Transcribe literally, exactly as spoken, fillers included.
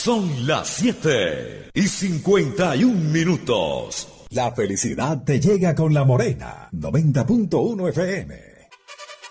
Son las siete y cincuenta y un minutos. La felicidad te llega con La Morena, noventa punto uno F M.